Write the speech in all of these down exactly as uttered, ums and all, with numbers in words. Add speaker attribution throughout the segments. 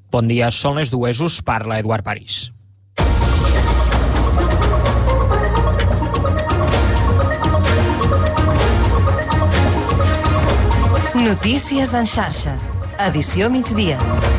Speaker 1: Bon dia, són les dues, us parla Eduard París.
Speaker 2: Notícies en xarxa. Edició migdia.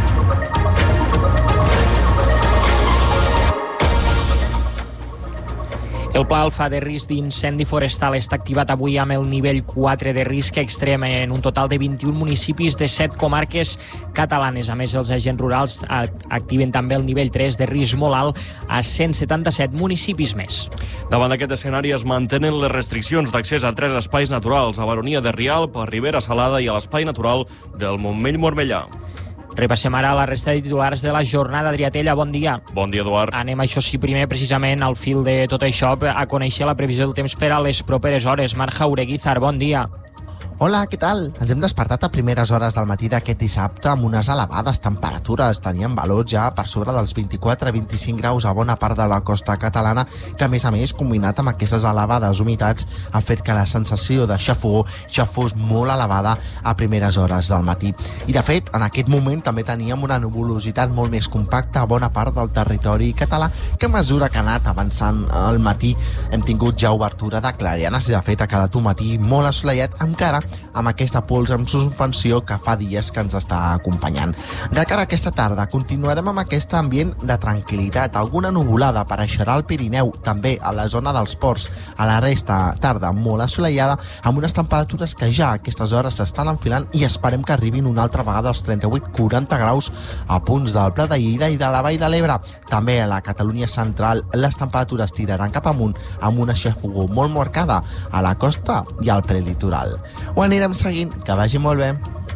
Speaker 1: El Pla Alfa de risc d'incendi forestal està activat avui amb el nivell quatre de risc extrem en un total de vint-i-un municipis de set comarques catalanes. A més, els agents rurals activen també el nivell tres de risc molt alt a cent setanta-set municipis més.
Speaker 3: Davant d'aquest escenari es mantenen les restriccions d'accés a tres espais naturals, a Baronia de Rialp, a Ribera Salada i a l'espai natural del Montmell-Mormellà.
Speaker 1: Repassem ara la resta de titulars de la jornada. Adrià Tella, bon dia.
Speaker 3: Bon dia, Eduard.
Speaker 1: Anem, això sí, primer, precisament, al fil de tot això, a conèixer la previsió del temps per a les properes hores. Marc Jaureguizar, bon dia.
Speaker 4: Hola, què tal? Ens hem despertat a primeres hores del matí d'aquest dissabte amb unes elevades temperatures. Teníem valors ja per sobre dels vint-i-quatre a vint-i-cinc graus a bona part de la costa catalana, que a més a més, combinat amb aquestes elevades humitats, ha fet que la sensació de xafogor ja fos molt elevada a primeres hores del matí. I de fet, en aquest moment també teníem una nuvolositat molt més compacta a bona part del territori català, que a mesura que ha anat avançant al matí hem tingut ja obertura de clarianes i de fet ha quedat un matí molt assolellat, encara amb aquesta pols en suspensió que fa dies que ens està acompanyant. De cara a aquesta tarda continuarem amb aquest ambient de tranquil·litat. Alguna nuvolada apareixerà al Pirineu, també a la zona dels ports. A la resta, tarda molt assolellada, amb unes temperatures que ja a aquestes hores s'estan enfilant i esperem que arribin una altra vegada als trenta-vuit a quaranta graus a punts del Pla de Lleida i de la Vall de l'Ebre. També a la Catalunya central les temperatures tiraran cap amunt amb una xafogor molt marcada a la costa i al prelitoral. Ho anirem seguint, que vagi molt bé.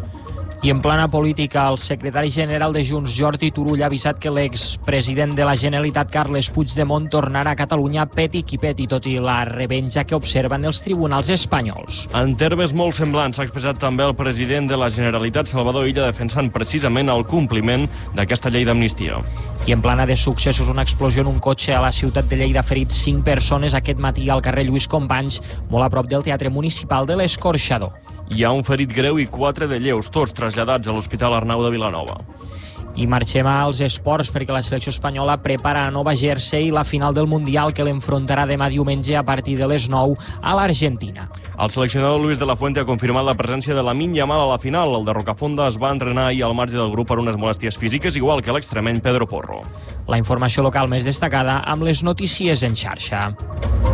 Speaker 1: I en plana política, el secretari general de Junts, Jordi Turull, ha avisat que l'expresident de la Generalitat, Carles Puigdemont, tornarà a Catalunya peti qui peti, tot i la revenja que observen els tribunals espanyols.
Speaker 3: En termes molt semblants s'ha expressat també el president de la Generalitat, Salvador Illa, defensant precisament el compliment d'aquesta llei d'amnistia.
Speaker 1: I en plana de successos, una explosió en un cotxe a la ciutat de Lleida ha ferit cinc persones aquest matí al carrer Lluís Companys, molt a prop del Teatre Municipal de l'Escorxador.
Speaker 3: Hi ha un ferit greu i quatre de lleus, tots traslladats a l'Hospital Arnau de Vilanova.
Speaker 1: I marxem als esports perquè la selecció espanyola prepara a Nova Jersey la final del Mundial que l'enfrontarà demà diumenge a partir de les nou a l'Argentina.
Speaker 3: El seleccionador Luis de la Fuente ha confirmat la presència de Lamine Yamal a la final. El de Rocafonda es va entrenar ahir al marge del grup per unes molèsties físiques, igual que l'extremeny Pedro Porro.
Speaker 1: La informació local més destacada amb les notícies en xarxa.